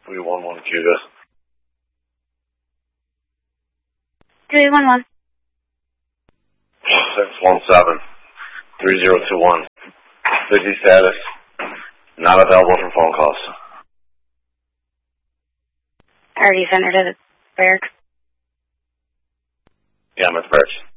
311 Cuba. 311. 617 3021. Busy status. Not available for phone calls. I already sent her to the barracks. Yeah, I'm at the barracks.